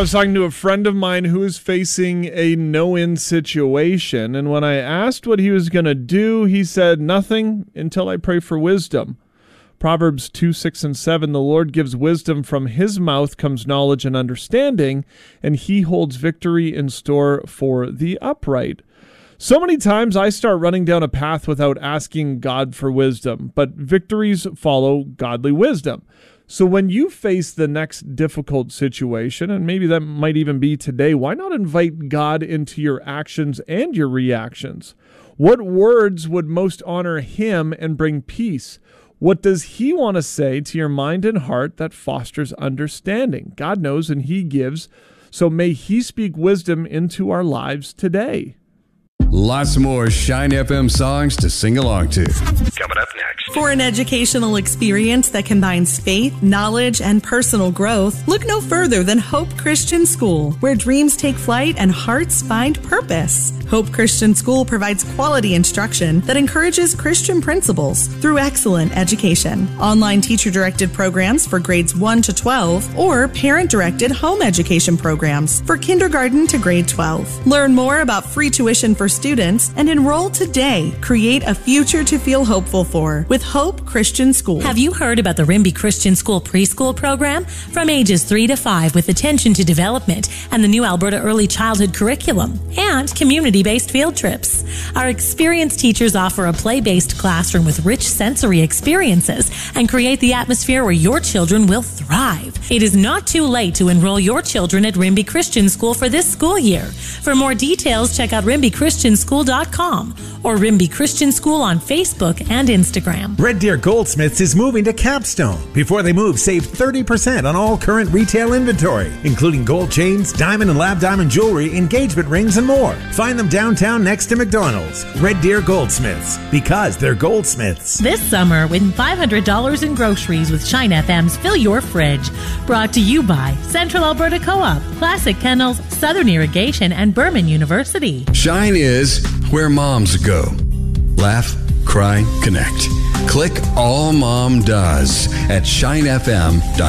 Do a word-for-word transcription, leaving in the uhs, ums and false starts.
was talking to a friend of mine who is facing a no-win situation, and when I asked what he was going to do, he said, nothing until I pray for wisdom. Proverbs two, six, and seven, the Lord gives wisdom, from his mouth comes knowledge and understanding, and he holds victory in store for the upright. So many times I start running down a path without asking God for wisdom, but victories follow godly wisdom. So when you face the next difficult situation, and maybe that might even be today, why not invite God into your actions and your reactions? What words would most honor him and bring peace? What does he want to say to your mind and heart that fosters understanding? God knows and he gives, so may he speak wisdom into our lives today. Lots more Shine F M songs to sing along to. Coming up next. For an educational experience that combines faith, knowledge, and personal growth, look no further than Hope Christian School, where dreams take flight and hearts find purpose. Hope Christian School provides quality instruction that encourages Christian principles through excellent education. Online teacher-directed programs for grades one to twelve or parent-directed home education programs for kindergarten to grade twelve. Learn more about free tuition for students and enroll today. Create a future to feel hopeful for with Hope Christian School. Have you heard about the Rimby Christian School preschool program? From ages three to five, with attention to development and the new Alberta Early Childhood curriculum and community-based field trips. Our experienced teachers offer a play-based classroom with rich sensory experiences and create the atmosphere where your children will thrive. It is not too late to enroll your children at Rimby Christian School for this school year. For more details, check out rimby christian school dot com or Rimby Christian School on Facebook and Instagram. Red Deer Goldsmiths is moving to Capstone. Before they move, save thirty percent on all current retail inventory, including gold chains, diamond and lab diamond jewelry, engagement rings, and more. Find them downtown next to McDonald's. Red Deer Goldsmiths, because they're goldsmiths. This summer, win five hundred dollars in groceries with Shine F M's Fill Your Fridge. Brought to you by Central Alberta Co-op, Classic Kennels, Southern Irrigation, and Berman University. Shine is where moms go. Laugh, cry, connect. Click All Mom Does at shine f m dot